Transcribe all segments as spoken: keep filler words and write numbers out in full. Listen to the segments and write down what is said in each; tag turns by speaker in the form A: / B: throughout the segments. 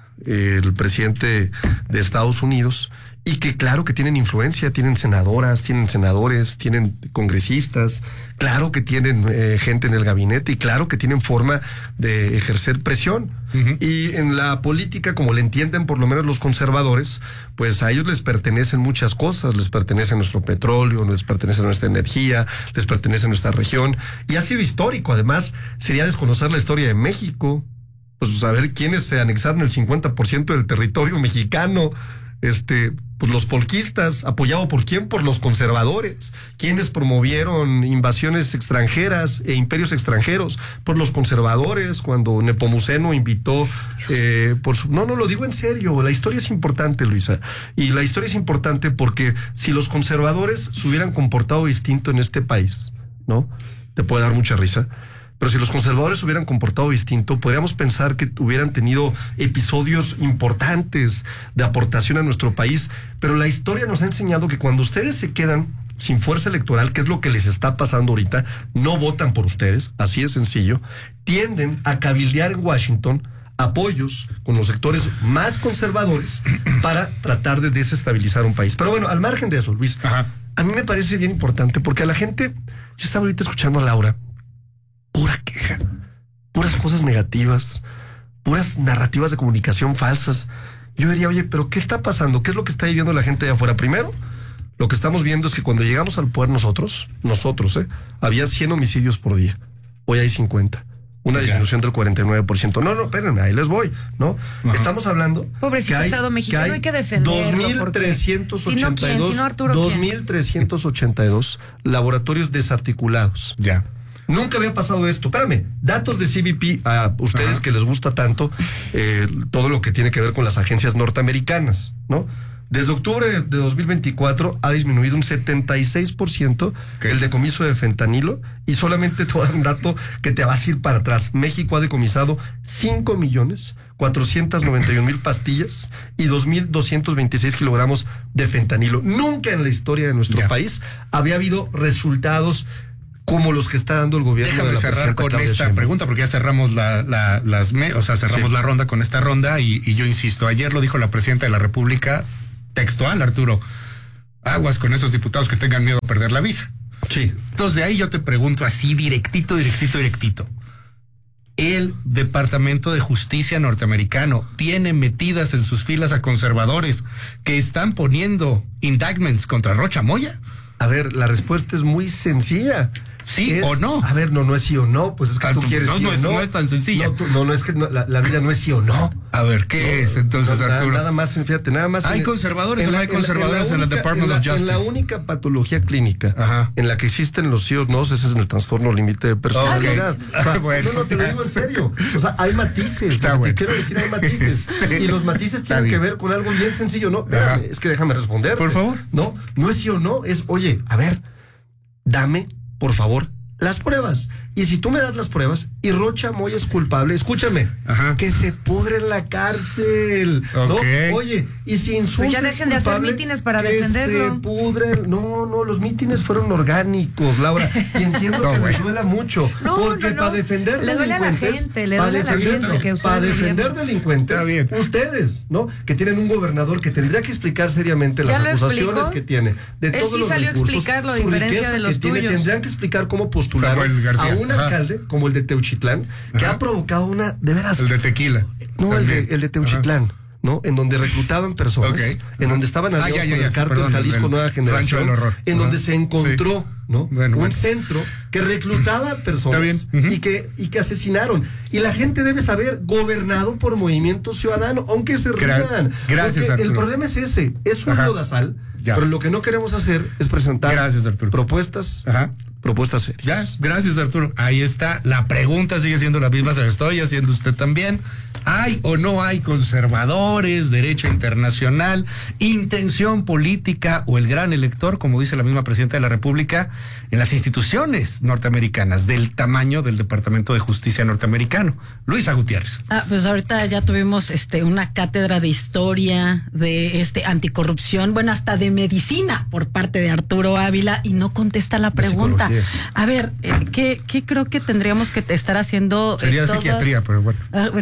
A: eh, el presidente de Estados Unidos, y que claro que tienen influencia, tienen senadoras, tienen senadores, tienen congresistas, claro que tienen eh, gente en el gabinete y claro que tienen forma de ejercer presión. Uh-huh. Y en la política, como le entienden por lo menos los conservadores, pues a ellos les pertenecen muchas cosas, les pertenece nuestro petróleo, les pertenece nuestra energía, les pertenece nuestra región, y ha sido histórico. Además, sería desconocer la historia de México, pues saber quiénes se anexaron el cincuenta por ciento del territorio mexicano. Este, pues los polquistas, ¿apoyado por quién? Por los conservadores. ¿Quiénes promovieron invasiones extranjeras e imperios extranjeros? Por los conservadores, cuando Nepomuceno invitó eh, por su... No, no, lo digo en serio, la historia es importante, Luisa, y la historia es importante porque si los conservadores se hubieran comportado distinto en este país, ¿no? Te puede dar mucha risa. Pero si los conservadores se hubieran comportado distinto, podríamos pensar que hubieran tenido episodios importantes de aportación a nuestro país. Pero la historia nos ha enseñado que cuando ustedes se quedan sin fuerza electoral, que es lo que les está pasando ahorita, no votan por ustedes, así de sencillo, tienden a cabildear en Washington apoyos con los sectores más conservadores para tratar de desestabilizar un país. Pero bueno, al margen de eso, Luis, Ajá. a mí me parece bien importante porque a la gente, yo estaba ahorita escuchando a Laura, pura queja, puras cosas negativas, puras narrativas de comunicación falsas. Yo diría, oye, pero ¿qué está pasando? ¿Qué es lo que está viviendo la gente de afuera? Primero, lo que estamos viendo es que cuando llegamos al poder nosotros, nosotros, ¿eh? había cien homicidios por día. Hoy hay cincuenta. Una disminución del cuarenta y nueve por ciento. No, no, espérenme, ahí les voy, ¿no? Uh-huh. Estamos hablando...
B: Pobrecito hay, Estado mexicano, que hay, hay que defenderlo.
A: dos mil trescientos ochenta y dos, si no, ¿quién? Si no, dos mil trescientos ochenta y dos laboratorios desarticulados.
B: Ya.
A: Nunca había pasado esto. Espérame, datos de C B P a ustedes Ajá. que les gusta tanto eh, todo lo que tiene que ver con las agencias norteamericanas, ¿no? Desde octubre de dos mil veinticuatro ha disminuido un setenta y seis por ciento ¿Qué? el decomiso de fentanilo, y solamente te voy a dar un dato que te vas a ir para atrás. México ha decomisado cinco millones cuatrocientos noventa y un mil pastillas y dos mil doscientos veintiséis kilogramos de fentanilo. Nunca en la historia de nuestro ya. país había habido resultados como los que está dando el gobierno.
C: Déjame
A: de la
C: cerrar con
A: Claudia
C: esta
A: Sheinbaum.
C: pregunta, porque ya cerramos la, la, las, me, o sea, cerramos sí. la ronda con esta ronda, y, y yo insisto, ayer lo dijo la presidenta de la República, textual, Arturo, aguas con esos diputados que tengan miedo a perder la visa.
A: Sí.
C: Entonces de ahí yo te pregunto así, directito, directito, directito. El Departamento de Justicia norteamericano tiene metidas en sus filas a conservadores que están poniendo indictments contra Rocha Moya.
A: A ver, la respuesta es muy sencilla.
C: ¿Sí
A: es,
C: o no?
A: A ver, no, no es sí o no, pues es que ah, tú quieres
C: no,
A: sí
C: no,
A: o
C: es,
A: no.
C: no es tan sencilla.
A: No, tú, no, no es que no, la, la vida no es sí o no.
C: A ver, ¿qué no, es entonces,
A: no,
C: Arturo?
A: Nada más, fíjate, nada más.
C: ¿Hay
A: en,
C: conservadores o no hay
A: la,
C: conservadores en, la, en, la única, en el Department
A: en la,
C: of Justice?
A: En la única patología clínica
C: Ajá.
A: en la que existen los sí o no, ese es en el trastorno límite de personalidad. Okay. O sea, bueno. No, no, te lo digo en serio. O sea, hay matices. Está bueno. Te quiero decir, hay matices. Y los matices tienen que ver con algo bien sencillo, ¿no? Espérame, es que déjame responder.
C: Por favor.
A: No, no es sí o no, es, oye, a ver, dame, por favor, las pruebas. Y si tú me das las pruebas y Rocha Moya es culpable, escúchame, Ajá. que se pudre en la cárcel. Okay. ¿No? Oye, y si insulta.
B: Pues ya dejen de hacer mítines para
A: que
B: defenderlo.
A: Se pudre. No, no, los mítines fueron orgánicos, Laura. Y entiendo no, que bueno. les duela mucho. No, porque no, no. para defender
B: le duele
A: delincuentes.
B: A la gente, le duele a la gente que
A: Para defender delincuentes, ustedes, ¿no? Que tienen un gobernador que tendría que explicar seriamente las acusaciones explicó? que tiene. De
B: Él
A: todos
B: sí
A: los
B: salió
A: recursos,
B: a explicarlo, a diferencia de los
A: que tiene,
B: tuyos.
A: tendrían que explicar cómo postularon a un Ajá. alcalde como el de Teuchitlán, que Ajá. ha provocado una, de veras...
C: El de Tequila.
A: No, el de, el de Teuchitlán, Ajá. ¿no? En donde reclutaban personas, okay. en donde estaban aliados ah, ya, ya, ya, con el cártel sí, Jalisco el, Nueva Generación, en Ajá. donde se encontró, sí. ¿no? Bueno, un bueno. centro que reclutaba personas bien. Uh-huh. y, que, y que asesinaron. Y la gente debe saber, gobernado por Movimiento Ciudadano, aunque se rían.
C: Gracias,
A: Porque
C: Arturo.
A: El problema es ese, es un lodazal, pero lo que no queremos hacer es presentar
C: gracias, Arturo.
A: propuestas... Ajá. Propuestas serias.
C: Ya, gracias, Arturo. Ahí está. La pregunta sigue siendo la misma, se la estoy haciendo usted también. ¿Hay o no hay conservadores, derecha internacional, intención política o el gran elector, como dice la misma presidenta de la República, en las instituciones norteamericanas del tamaño del Departamento de Justicia norteamericano? Luisa Gutiérrez.
D: Ah, pues ahorita ya tuvimos este una cátedra de historia, de este anticorrupción, bueno, hasta de medicina por parte de Arturo Ávila, y no contesta la pregunta. A ver, eh, ¿qué, ¿qué creo que tendríamos que estar haciendo?
C: Sería
D: eh,
C: todas... psiquiatría, pero bueno.
D: Ah, bueno, sí.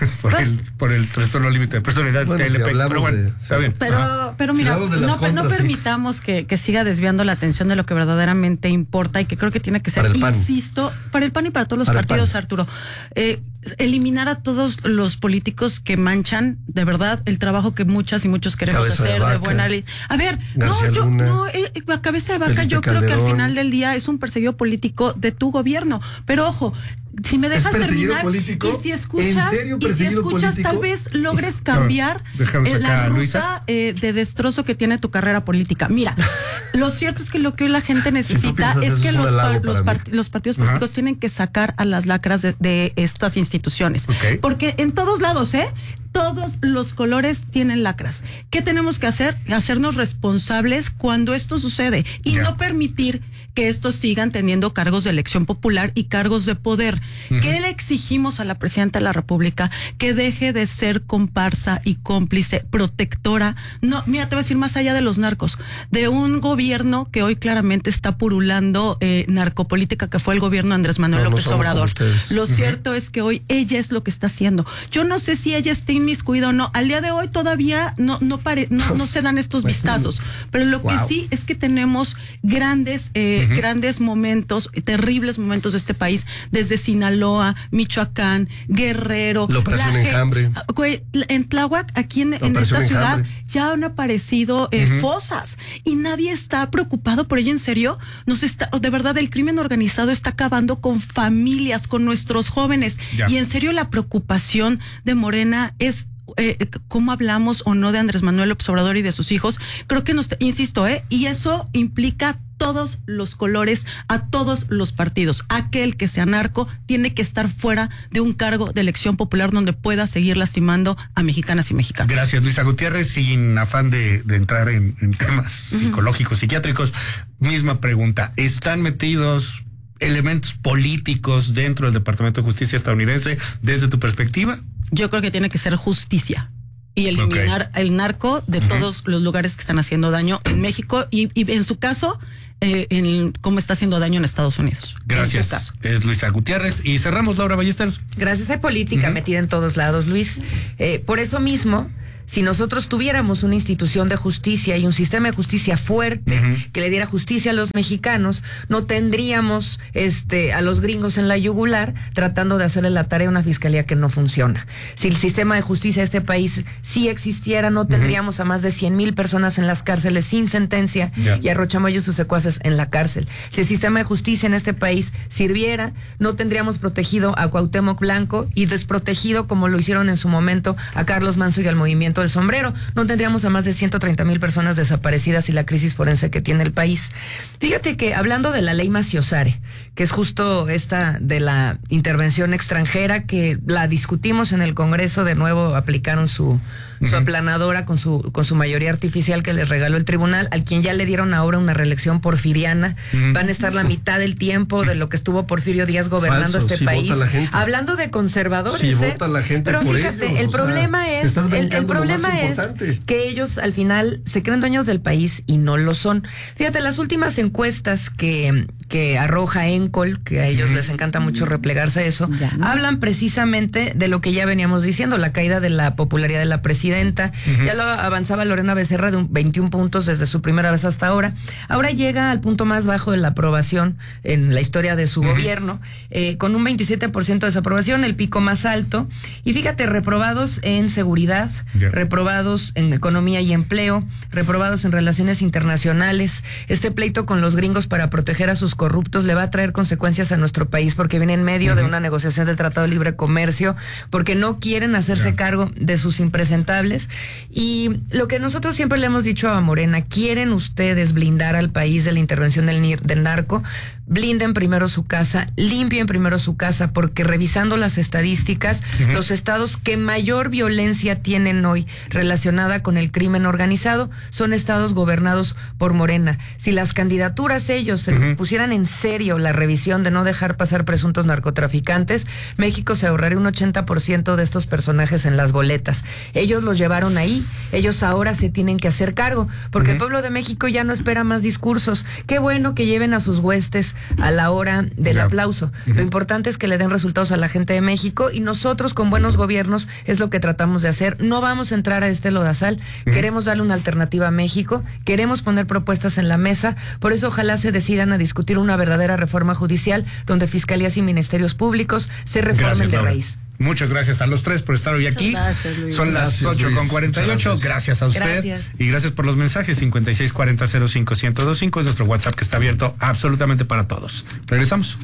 C: por, el, por el trastorno límite de personalidad.
A: Bueno,
C: T L P,
A: si
C: pero bueno,
A: de,
C: está bien.
D: Pero, pero mira,
A: si
D: no,
A: contras,
D: no
A: sí.
D: permitamos que, que siga desviando la atención de lo que verdaderamente importa y que creo que tiene que ser,
A: para
D: insisto, para el P A N y para todos los
A: para
D: partidos, Arturo. Eh, eliminar a todos los políticos que manchan, de verdad, el trabajo que muchas y muchos queremos
A: Cabeza
D: hacer
A: de,
D: de
A: vaca,
D: buena ley. A ver,
A: García
D: no, yo,
A: Luna,
D: no, eh, la cabeza de vaca,
A: Felipe
D: yo creo que al
A: Calderón.
D: final del día es un perseguido político de tu gobierno. Pero ojo, si me dejas terminar,
A: político?
D: y si escuchas,
A: ¿En serio
D: y si escuchas,
A: político?
D: tal vez logres cambiar
C: Dejamos
D: eh,
C: acá
D: la
C: a
D: ruta
C: Luisa.
D: eh, de destrozo que tiene tu carrera política. Mira, lo cierto es que lo que hoy la gente necesita
A: piensas
D: es
A: eso
D: que
A: es un
D: los,
A: halago
D: par- los,
A: para
D: part-
A: mí.
D: los partidos
C: Ajá.
D: políticos tienen que sacar a las lacras de, de estas instituciones.
C: Ok.
D: Porque en todos lados, ¿eh? Todos los colores tienen lacras. ¿Qué tenemos que hacer? Hacernos responsables cuando esto sucede y
C: Ya.
D: no permitir que estos sigan teniendo cargos de elección popular y cargos de poder.
C: Ujú.
D: ¿Qué le exigimos a la presidenta de la República? Que deje de ser comparsa y cómplice, protectora. No, mira, te voy a decir más allá de los narcos, de un gobierno que hoy claramente está purulando eh, narcopolítica, que fue el gobierno de Andrés Manuel
A: No, no
D: López
A: somos como
D: Obrador.
A: ustedes.
D: Lo
C: Ujú.
D: cierto es que hoy ella es lo que está haciendo. Yo no sé si ella está inmiscuida o no. Al día de hoy todavía no no pare, no, no se dan estos vistazos. Pero lo que
A: Wow.
D: sí es que tenemos grandes eh,
C: Ujú.
D: grandes momentos, terribles momentos de este país, desde Sinaloa, Michoacán, Guerrero.
A: La Operación
D: ge-
A: Enjambre.
D: Ah, güey, en Tláhuac, aquí en, en
A: Operación
D: esta ciudad,
A: Enjambre.
D: ya han aparecido eh,
C: Ujú.
D: fosas y nadie está preocupado por ello. En serio, nos está, de verdad, el crimen organizado está acabando con familias, con nuestros jóvenes.
C: Ya.
D: Y en serio, la preocupación de Morena es eh, cómo hablamos o no de Andrés Manuel López Obrador y de sus hijos. Creo que nos, insisto, eh, y eso implica todos los colores, a todos los partidos. Aquel que sea narco tiene que estar fuera de un cargo de elección popular donde pueda seguir lastimando a mexicanas y mexicanos.
C: Gracias, Luisa Gutiérrez. Sin afán de, de entrar en, en temas psicológicos, psiquiátricos, misma pregunta. ¿Están metidos elementos políticos dentro del Departamento de Justicia estadounidense desde tu perspectiva?
D: Yo creo que tiene que ser justicia y eliminar okay. el narco de uh-huh. todos los lugares que están haciendo daño en México y, y en su caso, eh, en cómo está haciendo daño en Estados Unidos.
C: Gracias. Es Luisa Gutiérrez y cerramos, Laura Ballesteros.
B: Gracias. Hay política uh-huh. metida en todos lados, Luis. Eh, por eso mismo, si nosotros tuviéramos una institución de justicia y un sistema de justicia fuerte uh-huh. que le diera justicia a los mexicanos, no tendríamos este a los gringos en la yugular tratando de hacerle la tarea a una fiscalía que no funciona. Si el sistema de justicia de este país sí existiera, no tendríamos uh-huh. a más de cien mil personas en las cárceles sin sentencia yeah. y a Rochamoyo y sus secuaces en la cárcel. Si el sistema de justicia en este país sirviera, no tendríamos protegido a Cuauhtémoc Blanco y desprotegido, como lo hicieron en su momento, a Carlos Manso y al movimiento del sombrero. No tendríamos a más de ciento treinta mil personas desaparecidas y la crisis forense que tiene el país. Fíjate que hablando de la ley Maciosare, que es justo esta de la intervención extranjera, que la discutimos en el Congreso, de nuevo aplicaron su, uh-huh. su aplanadora con su, con su mayoría artificial que les regaló el tribunal, al quien ya le dieron ahora una reelección porfiriana. Uh-huh. Van a estar la mitad del tiempo de lo que estuvo Porfirio Díaz gobernando
A: Falso,
B: este
A: si
B: país.
A: Vota la gente.
B: Hablando de conservadores,
A: si
B: ¿eh?
A: vota la gente
B: Pero
A: por
B: fíjate,
A: ellos,
B: el
A: o
B: problema
A: sea,
B: es el, el problema es que ellos al final se creen dueños del país y no lo son. Fíjate, las últimas encuestas que, que arroja Encol, que a ellos uh-huh. les encanta mucho replegarse a eso, ya, ¿no? hablan precisamente de lo que ya veníamos diciendo, la caída de la popularidad de la presidenta. Uh-huh. Ya lo avanzaba Lorena Becerra de un veintiún puntos desde su primera vez hasta ahora. Ahora llega al punto más bajo de la aprobación en la historia de su uh-huh. gobierno, eh, con un veintisiete por ciento de desaprobación, el pico más alto. Y fíjate, reprobados en seguridad, yeah. reprobados en economía y empleo, reprobados en relaciones internacionales. Este pleito con los gringos para proteger a sus corruptos le va a traer consecuencias a nuestro país, porque viene en medio uh-huh. de una negociación del Tratado de Libre Comercio, porque no quieren hacerse yeah. cargo de sus impresentables. Y lo que nosotros siempre le hemos dicho a Morena: quieren ustedes blindar al país de la intervención del, del narco, blinden primero su casa, limpien primero su casa, porque revisando las estadísticas, uh-huh. los estados que mayor violencia tienen hoy hoy relacionada con el crimen organizado son estados gobernados por Morena. Si las candidaturas ellos se uh-huh. pusieran en serio la revisión de no dejar pasar presuntos narcotraficantes, México se ahorraría un ochenta por ciento de estos personajes en las boletas. Ellos los llevaron ahí, ellos ahora se tienen que hacer cargo, porque uh-huh. el pueblo de México ya no espera más discursos. Qué bueno que lleven a sus huestes a la hora del yeah. aplauso. Uh-huh. Lo importante es que le den resultados a la gente de México, y nosotros con buenos gobiernos es lo que tratamos de hacer. No vamos a entrar a este lodazal, uh-huh. queremos darle una alternativa a México, queremos poner propuestas en la mesa, por eso ojalá se decidan a discutir una verdadera reforma judicial donde fiscalías y ministerios públicos se reformen gracias, de Laura. raíz.
C: Muchas gracias a los tres por estar hoy aquí.
D: Gracias, Luis.
C: Son las
A: gracias,
C: ocho con cuarenta y ocho. Gracias. gracias a usted.
B: Gracias.
C: Y gracias por los mensajes. cincuenta y seis cuarenta cero cinco ciento veinticinco es nuestro WhatsApp que está abierto absolutamente para todos. Regresamos.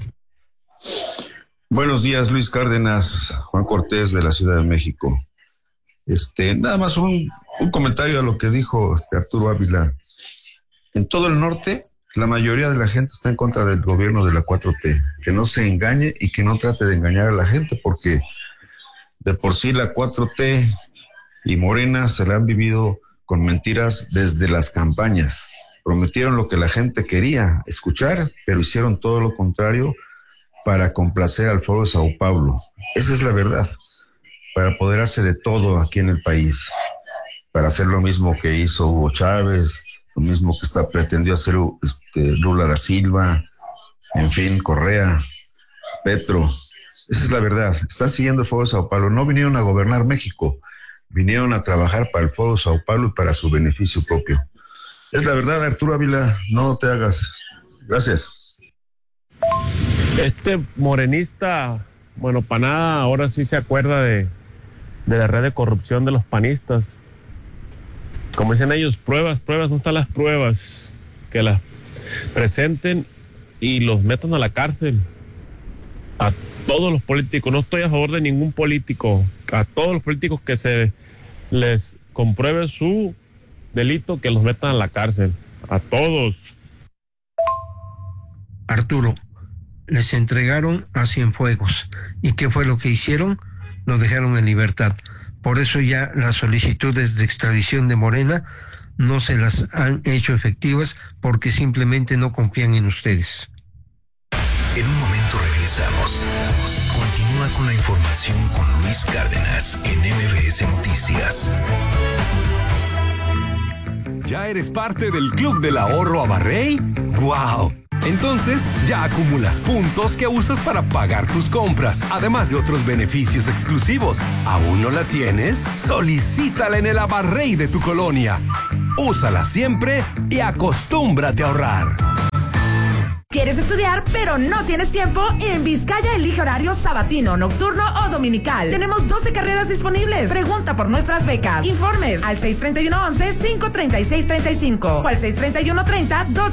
E: Buenos días, Luis Cárdenas, Juan Cortés de la Ciudad de México. Este, nada más un, un comentario a lo que dijo este Arturo Ávila. En todo el norte, la mayoría de la gente está en contra del gobierno de la cuatro T. Que no se engañe y que no trate de engañar a la gente, porque de por sí la cuatro T y Morena se la han vivido con mentiras desde las campañas. Prometieron lo que la gente quería escuchar, pero hicieron todo lo contrario para complacer al Foro de Sao Paulo. Esa es la verdad. Para apoderarse de todo aquí en el país. Para hacer lo mismo que hizo Hugo Chávez, lo mismo que está pretendió hacer este, Lula da Silva, en fin, Correa, Petro. Esa es la verdad. Están siguiendo el Foro de Sao Paulo. No vinieron a gobernar México, vinieron a trabajar para el Foro de Sao Paulo y para su beneficio propio. Es la verdad, Arturo Ávila, no te hagas. Gracias.
F: Este morenista, bueno, para nada, ahora sí se acuerda de, de la red de corrupción de los panistas. Como dicen ellos, pruebas, pruebas, no están las pruebas, que las presenten y los metan a la cárcel. A todos los políticos, no estoy a favor de ningún político, a todos los políticos que se les compruebe su delito, que los metan a la cárcel, a todos.
G: Arturo, les entregaron a Cienfuegos, ¿y qué fue lo que hicieron? Los dejaron en libertad. Por eso ya las solicitudes de extradición de Morena no se las han hecho efectivas, porque simplemente no confían en ustedes.
H: En un momento regresamos. Continúa con la información con Luis Cárdenas en M V S Noticias.
I: ¿Ya eres parte del Club del Ahorro Abarrey? ¡Wow! Entonces, ya acumulas puntos que usas para pagar tus compras, además de otros beneficios exclusivos. ¿Aún no la tienes? Solicítala en el Abarrey de tu colonia. Úsala siempre y acostúmbrate a ahorrar.
J: ¿Quieres estudiar pero no tienes tiempo? En Vizcaya elige horario sabatino, nocturno o dominical. Tenemos doce carreras disponibles. Pregunta por nuestras becas. Informes al seis treinta y uno once, cinco treinta y seis treinta y cinco o al seis treinta y uno treinta, dos